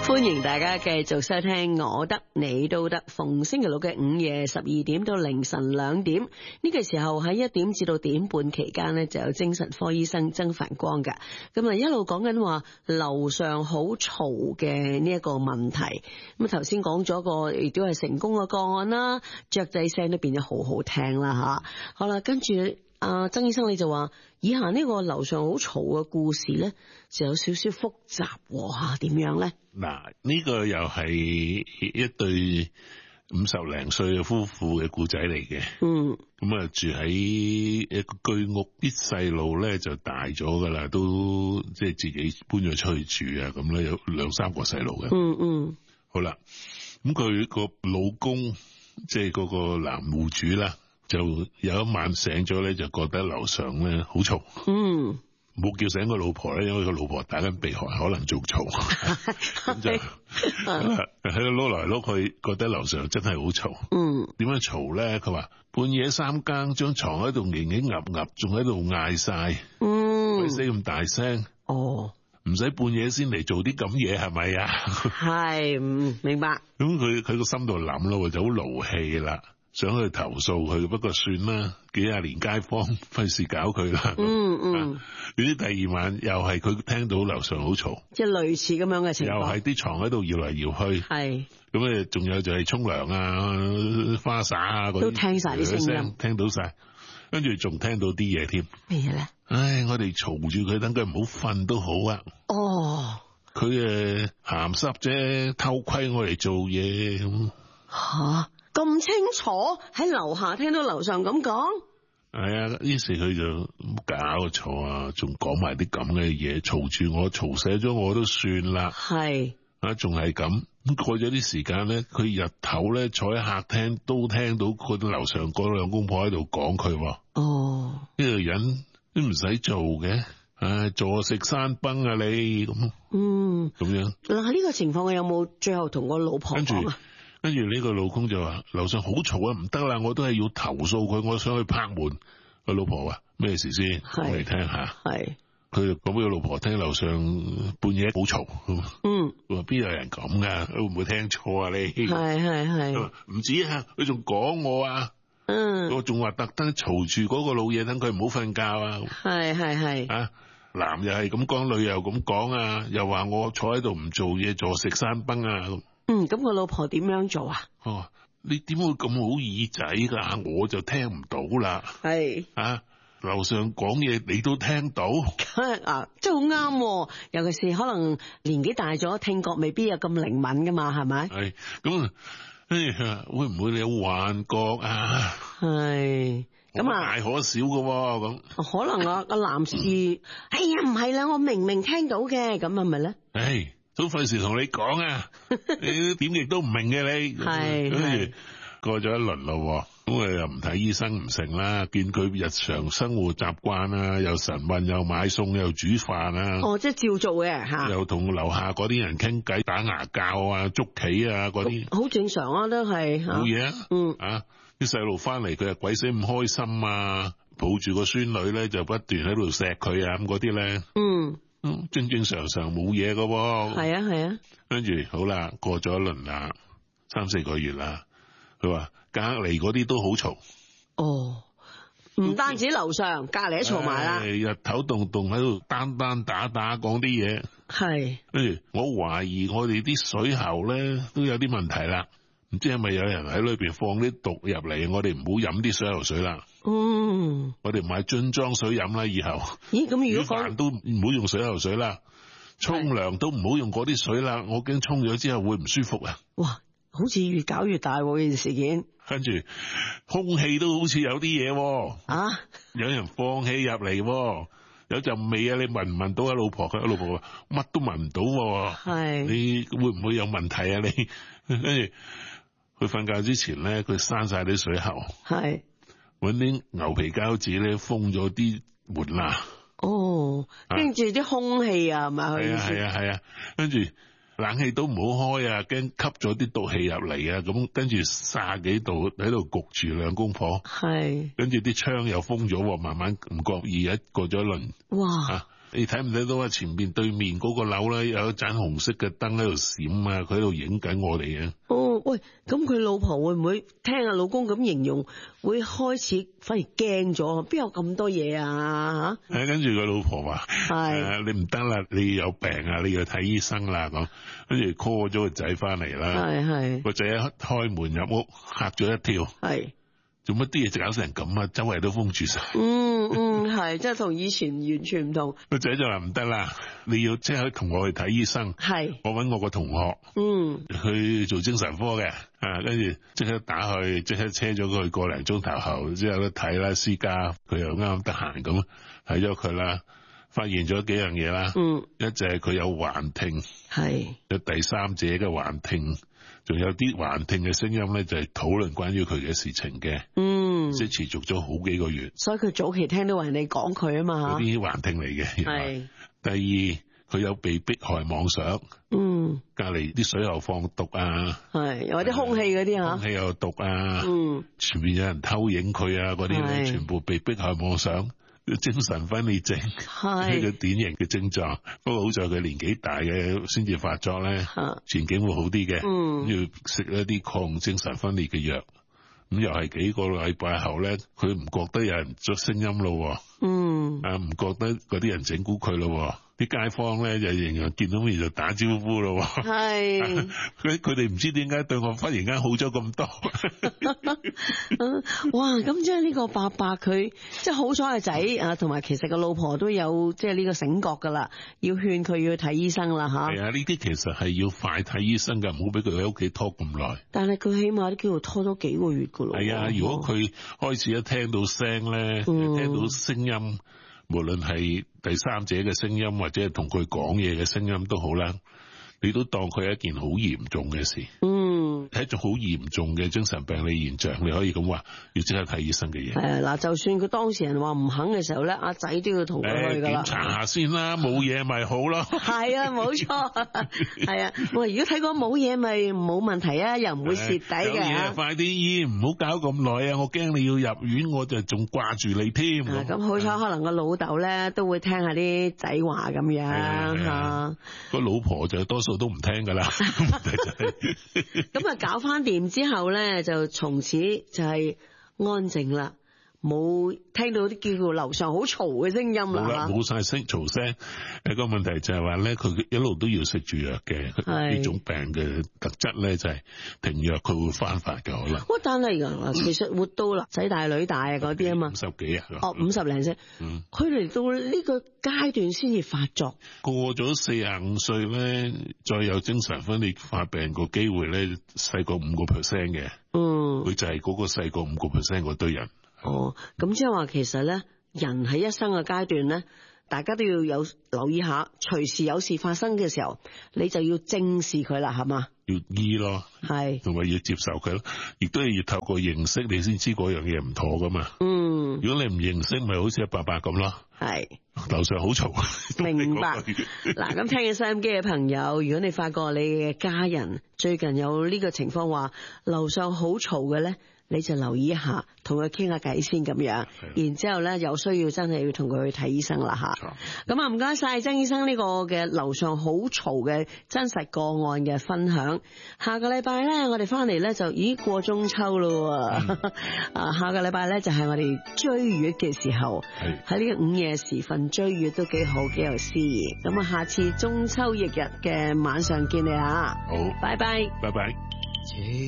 歡迎大家繼續收聽我得你都得，逢星期六嘅午夜12點到凌晨2點呢個時候喺1點至到1點半期間呢，就有精神科醫生曾繁光㗎。咁啊一路講緊話樓上好嘈嘅呢一個問題。咁啊頭先講咗個亦都係成功嘅個案啦，雀仔聲都變咗好好聽啦吓。好啦，跟住曾醫生你就話以下呢個樓上好嘈嘅故事呢，就有少少複雜吓，點樣呢？ 嗱，呢個又係一對50零歲嘅夫婦嘅故仔嚟嘅。咁啊住喺一個居屋，啲細路咧就大咗噶啦，都即係自己搬咗出去住啊，咁咧有2、3個細路嘅。好啦，咁佢個老公即係嗰個男戶主啦，就有一晚醒咗咧，就覺得樓上咧好嘈。冇叫醒個老婆咧，因為個老婆打緊鼻鼾，可能仲嘈。咁就喺度碌來碌去，覺得樓上真係好嘈。點樣嘈咧？佢話半夜3更，張床喺度嘰嘰噏噏，仲喺度嗌晒，鬼死咁大聲。唔使半夜先嚟做啲咁嘢，係咪啊？ 係，明白。咁佢個心度諗咯，就好勞氣啦。想去投訴佢，不過算啦，幾廿年街坊，費事搞佢啦。點知第2晚又係佢聽到樓上好嘈， 即係類似咁樣嘅情況， 又係啲床喺度搖嚟搖去。係咁仲有就係沖涼啊、花灑啊嗰啲，都聽晒啲聲音，聽到晒，跟住仲聽到啲嘢添。 咩嘢咧？ 唉，我哋嘈住佢，等佢唔好瞓都好啊。佢鹹濕啫，偷窺我嚟做嘢咁。 吓？咁清楚喺樓下聽到樓上咁講， 係啊，於是佢就搞錯啊，仲講埋啲咁嘅嘢，嘈住我，嘈醒咗我都算啦。係啊，仲係咁過咗啲時間咧，佢日頭咧坐喺客廳都聽到佢樓上嗰2公婆喺度講佢。呢個人都唔使做嘅，唉，坐食山崩啊你咁。咁樣嗱，呢個情況我有冇最後同個老婆講啊？ 跟住呢個老公就話樓上好嘈啊，唔得啦，我都係要投訴佢，我想去拍門。個老婆話咩事先？講嚟聽下。係佢就講俾個老婆聽，樓上半夜好嘈。佢話邊有人咁噶？會唔會聽錯啊你？係唔止啊，佢仲講我啊。我仲話特登嘈住嗰個老嘢，等佢唔好瞓覺啊。係啊，男又係咁講，女又咁講啊，又話我坐喺度唔做嘢，坐食山崩啊。咁個老婆點樣做啊？你點會咁好耳仔噶？我就聽唔到啦。係啊，樓上講嘢你都聽到，真係好啱。尤其是可能年紀大咗，聽覺未必有咁靈敏噶嘛，係咪？係咁，會唔會你有幻覺啊？係咁啊，大可小噶咁。可能個男士，哎呀唔係啦，我明明聽到嘅，咁係咪咧？都費事同你講啊！你點亦都唔明嘅你。係跟住過咗一輪咯，咁又唔睇醫生唔成啦，見佢日常生活習慣啊，又晨運又買餸又煮飯啊。即係照做嘅吓。又同樓下嗰啲人傾偈打牙骹啊、捉棋啊嗰啲。好正常啊，都係。冇嘢啊。啲細路翻嚟佢又鬼死咁開心啊，抱住個孫女咧就不斷喺度錫佢啊咁嗰啲咧。正正常常冇嘢噶。係啊。跟住好啦，過咗一輪啦，3、4個月啦，佢話隔籬嗰啲都好嘈。唔單止樓上，隔籬都嘈埋啦。日頭動動喺度單打講啲嘢。係。跟住我懷疑我哋啲水喉咧都有啲問題啦，唔知係咪有人喺裏邊放啲毒入嚟？我哋唔好飲啲水喉水啦。我哋買樽裝水飲啦，以後。咦，咁如果飯都唔好用水喉水啦，沖涼都唔好用嗰啲水啦，我驚沖咗之後會唔舒服啊。哇，好似越搞越大喎，呢件事件。跟住空氣都好似有啲嘢。有人放氣入嚟，有陣味啊！你聞唔聞到啊？老婆，佢老婆話乜都聞唔到。係。你會唔會有問題啊？你跟住佢瞓覺之前咧，佢閂晒啲水喉。係。搵啲牛皮膠紙咧封咗啲門罅。跟住啲空氣啊，係咪？係啊，跟住冷氣都唔好開啊，驚吸咗啲毒氣入嚟啊。咁跟住30幾度喺度焗住2公婆。係。跟住啲窗又封咗，慢慢唔覺意過咗一輪。哇！ 你睇唔睇到啊？前面對面嗰個樓咧有一盞紅色嘅燈喺度閃啊，佢喺度影緊我哋啊！ 哦，喂，咁佢老婆會唔會聽阿老公咁形容，會開始反而驚咗？邊有咁多嘢啊？吓！ 跟住佢老婆話： 係你唔得啦，你有病啊，你要睇醫生啦咁。跟住 call 咗個仔翻嚟啦， 係個仔一開門入屋，嚇咗一跳。係。做乜啲嘢就搞成咁啊？周圍都封住晒。 係，即係同以前完全唔同。 個仔就話唔得啦，你要即刻同我去睇醫生。係，我搵我個同學，去做精神科嘅，跟住即刻打去，即刻車咗佢個零鐘頭後，之後都睇啦，私家佢又啱得閒咁睇咗佢啦，發現咗幾樣嘢啦。一就係佢有幻聽，係有第三者嘅幻聽。仲有啲幻聽嘅聲音咧，就係討論關於佢嘅事情嘅，即係持續咗好幾個月。所以佢早期聽到人哋講佢啊嘛，嗰啲幻聽嚟嘅。係。第二，佢有被迫害妄想，隔籬啲水喉放毒啊，係有啲空氣嗰啲空氣有毒啊，前面有人偷影佢啊，嗰啲全部被迫害妄想。精神分裂症係呢個典型嘅症狀，不過好在佢年紀大嘅先至發作咧，前景會好啲嘅。要食一啲抗精神分裂嘅藥，咁又係幾個禮拜後咧，佢唔覺得有人作聲音咯，唔覺得嗰啲人整蠱佢咯。啲街坊咧就形容見到面就打招呼咯，係佢哋唔知點解對我忽然間好咗咁多。哇！咁即係呢個伯伯佢即係好彩個仔啊，同埋其實個老婆都有即係呢個醒覺噶啦，要勸佢要去睇醫生啦吓。係啊，呢啲其實係要快睇醫生噶，唔好俾佢喺屋企拖咁耐。但係佢起碼都叫做拖咗幾個月噶咯。係啊，如果佢開始一聽到聲咧，聽到聲音。無論係第三者嘅聲音或者係同佢講嘢嘅聲音都好啦，你都當佢係一件好嚴重嘅事。係一種好嚴重嘅精神病理現象，你可以咁話，要即刻睇醫生嘅嘢。係嗱，就算佢當事人話唔肯嘅時候咧，阿仔都要同佢去噶啦。檢查下先啦，冇嘢咪好咯。係啊，冇錯。係啊，喂，如果睇過冇嘢咪冇問題啊，又唔會蝕底嘅。有嘢快啲醫，唔好搞咁耐啊！我驚你要入院，我就仲掛住你添。咁好彩，可能個老豆咧都會聽下啲仔話咁樣吓。個老婆就多數都唔聽噶啦。咁啊，搞翻掂之後咧，就從此就係安靜啦，冇聽到啲叫做樓上好嘈嘅聲音啦。冇晒聲嘈聲。一個問題就係話咧，佢一路都要食住藥嘅，呢種病嘅特質咧就係停藥佢會翻發嘅可能。哇！但係嗱，其實活到啦，仔大女大啊嗰啲啊嘛，50幾啊，50零啫。佢嚟到呢個階段先至發作。過咗45歲咧，再有精神分裂發病個機會咧，細過5% 嘅。佢就係嗰個細過5% 嗰堆人。咁即係話其實咧，人喺一生嘅階段咧，大家都要有留意下，隨時有事發生嘅時候，你就要正視佢啦，係嘛？要醫咯，係，同埋要接受佢咯，亦都係要透過認識你先知嗰樣嘢唔妥噶嘛。如果你唔認識，咪好似阿伯伯咁咯。係，樓上好嘈。明白。嗱，咁聽緊收音機嘅朋友，如果你發覺你嘅家人最近有呢個情況話樓上好嘈嘅咧，你就留意一下，同佢傾下偈先咁樣，然之後咧有需要真係要同佢去睇醫生啦吓。咁啊，唔該晒曾醫生呢個嘅樓上好嘈嘅真實個案嘅分享。下個禮拜咧，我哋翻嚟咧就過中秋咯。下個禮拜咧就係我哋追月嘅時候，喺呢個午夜時分追月都幾好，幾有詩意。咁啊，下次中秋翌日嘅晚上見你吓。好，拜拜，拜拜。